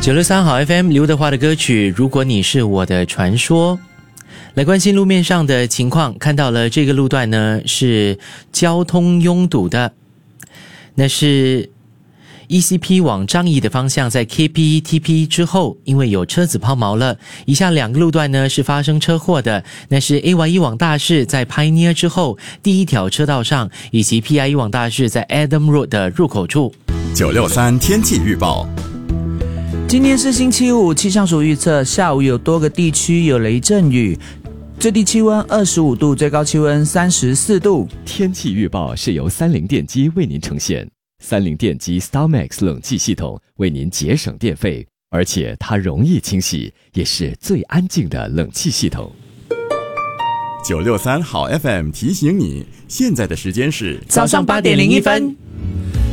963好 FM 刘德华的歌曲《如果你是我的传说》。来关心路面上的情况，看到了这个路段呢是交通拥堵的，那是 ECP 往樟宜的方向，在 KPTP 之后，因为有车子抛锚了。以下两个路段呢是发生车祸的，那是 AY1 往大士在 Pioneer 之后第一条车道上，以及 PI1 往大士在 Adam Road 的入口处。 963天气预报。 今天是星期五，气象署预测下午有多个地区有雷阵雨，最低气温25度，最高气温34度。 天气预报是由三菱电机为您呈现。三菱电机 StarMax 冷气系统为您节省电费，而且它容易清洗，也是最安静的冷气系统。 963好 FM 提醒你，现在的时间是早上8点01分。